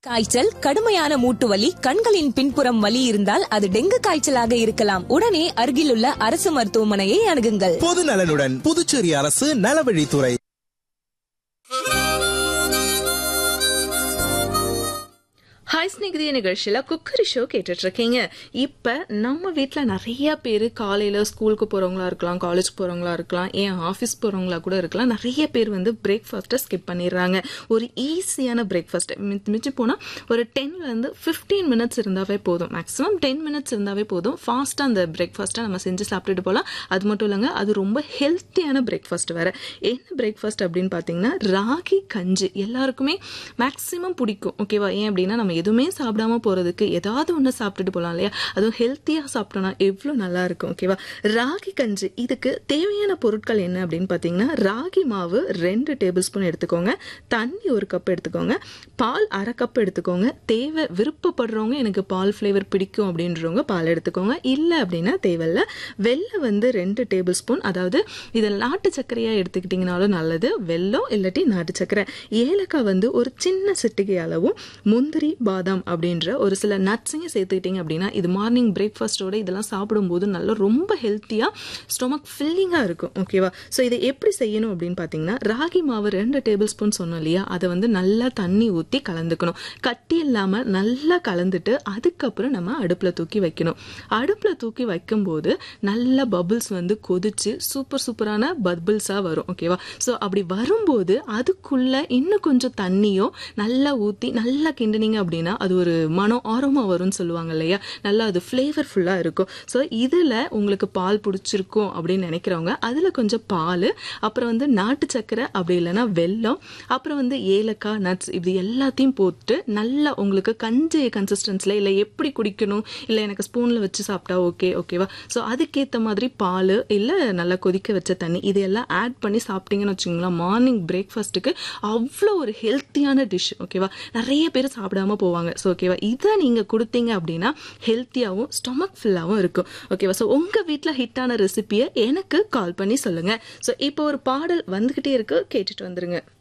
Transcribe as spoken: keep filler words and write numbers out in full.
காய்ச்சல், கடுமையான மூட்டு வலி, கண்களின் பின்புறம் வலி இருந்தால் அது டெங்கு காய்ச்சலாக இருக்கலாம். உடனே அருகிலுள்ள அரசு மருத்துவமனையை அணுகுங்கள். பொது நலனுடன் புதுச்சேரி அரசு நலவழித்துறை. ஹாய் ஸ்நேகிதிய நிகழ்ச்சியில குக்கரி ஷோ கேட்டுட்டு இருக்கீங்க. இப்ப நம்ம வீட்டுல நிறைய பேர் காலையில ஸ்கூலுக்கு போறவங்களா இருக்கலாம், காலேஜ் போறவங்களா இருக்கலாம், ஏன் ஆபீஸ் போறவங்களா கூட இருக்கலாம். நிறைய பேர் வந்து பிரேக்ஃபாஸ்ட்டை ஸ்கிப் பண்ணிடுறாங்க. ஒரு ஈஸியான பிரேக்ஃபாஸ்ட் மிஞ்சி போனா ஒரு டென்ல இருந்து பிப்டீன் மினிட்ஸ் இருந்தாவே போதும். மேக்ஸிமம் டென் மினிட்ஸ் இருந்தாவே போதும். ஃபாஸ்டா அந்த பிரேக்ஃபாஸ்ட்டை நம்ம செஞ்சு சாப்பிட்டுட்டு போகலாம். அது மட்டும் இல்லைங்க, அது ரொம்ப ஹெல்த்தியான பிரேக்ஃபாஸ்ட் வேற. என்ன பிரேக்ஃபாஸ்ட் அப்படின்னு பாத்தீங்கன்னா ராகி கஞ்சி. எல்லாருக்குமே மேக்ஸிமம் பிடிக்கும். ஓகேவா? ஏன் அப்படின்னா நம்ம எதுவுமே சாப்பிடாம போறதுக்கு ஏதாவது ஒண்ணு சாப்பிட்டுட்டு போலாம் இல்லையா? அதுவும் ஹெல்த்தியா சாப்பிட்டோம்னா எவ்வளவு நல்லா இருக்கும். ஓகேவா? ராகி கஞ்சி இதுக்கு தேவையான பொருட்கள் என்ன அப்படின்னு பாத்தீங்கன்னா, ராகி மாவு ரெண்டு டேபிள் ஸ்பூன் எடுத்துக்கோங்க, தண்ணி ஒரு கப் எடுத்துக்கோங்க, பால் அரை கப் எடுத்துக்கோங்க. தேவை விருப்பப்படுறவங்க எனக்கு பால் ஃபிளேவர் பிடிக்கும் அப்படின்றவங்க பால் எடுத்துக்கோங்க. இல்ல அப்படின்னா தேவையில்ல. வெல்லம் வந்து ரெண்டு டேபிள் ஸ்பூன், அதாவது இதை நாட்டு சர்க்கரையா எடுத்துக்கிட்டீங்கனாலும் நல்லது, வெல்லம் இல்லாட்டி நாட்டு சர்க்கரை. ஏலக்காய் வந்து ஒரு சின்ன சிட்டிகை அளவும், முந்திரி பாதாம் அப்படின்ற ஒரு சில நட்ஸையும் சேர்த்துக்கிட்டீங்க அப்படின்னா இது மார்னிங் பிரேக்ஃபாஸ்டோட இதெல்லாம் சாப்பிடும்போது நல்லா ரொம்ப ஹெல்த்தியா ஸ்டொமக் ஃபில்லிங்கா இருக்கும். ஓகேவா? ஸோ இதை எப்படி செய்யணும் அப்படின்னு பாத்தீங்கன்னா, ராகி மாவு ரெண்டு டேபிள் ஸ்பூன் சொன்னோம் இல்லையா, அதை வந்து நல்லா தண்ணி ஊற்றி கலந்துக்கணும். கட்டி இல்லாம நல்லா கலந்துட்டு அதுக்கப்புறம் நம்ம அடுப்புல தூக்கி வைக்கணும். அடுப்புல தூக்கி வைக்கும் போது நல்ல பபிள்ஸ் வந்து கொதிச்சு சூப்பர் சூப்பரான பபிள்ஸா வரும். ஓகேவா? ஸோ அப்படி வரும்போது அதுக்குள்ள இன்னும் கொஞ்சம் தண்ணியோ நல்லா ஊற்றி நல்லா கிண்டினீங்க அப்படின்னா அது ஒரு மனம் ஆரோமா வரும்னு சொல்லுவாங்க இல்லையா, நல்லா அது ஃபிளேவர்ஃபுல்லா இருக்கும். ஸோ இதுல உங்களுக்கு பால் பிடிச்சிருக்கும் அப்படின்னு நினைக்கிறவங்க அதுல கொஞ்சம் பால், அப்புறம் வந்து நாட்டு சக்கரை, அப்படி இல்லைன்னா வெல்லம், அப்புறம் வந்து ஏலக்காய், நட்ஸ், இது எல்லாத்தையும் போட்டு நல்லா உங்களுக்கு கஞ்சி கன்சிஸ்டன்சில இல்லை எப்படி குடிக்கணும், இல்லை எனக்கு ஸ்பூன்ல வச்சு சாப்பிட்டா ஓகே. ஓகேவா? ஸோ அதுக்கேற்ற மாதிரி பால் இல்லை நல்லா கொதிக்க வச்ச தண்ணி இதெல்லாம் ஆட் பண்ணி சாப்பிட்டீங்கன்னு வச்சுக்கோங்களேன், மார்னிங் பிரேக்ஃபாஸ்ட்டுக்கு அவ்வளோ ஒரு ஹெல்த்தியான டிஷ். ஓகேவா? நிறைய பேர் சாப்பிடாம போவாங்க. ஸோ ஓகேவா, இதை நீங்க கொடுத்தீங்க அப்படின்னா ஹெல்த்தியாகவும் ஸ்டொமக் ஃபுல்லாகவும் இருக்கும். ஓகேவா? ஸோ உங்க வீட்டில் ஹிட்டான ரெசிபியை எனக்கு கால் பண்ணி சொல்லுங்க. ஸோ இப்போ ஒரு பாடல் வந்துகிட்டே இருக்கு, கேட்டுட்டு வந்துருங்க.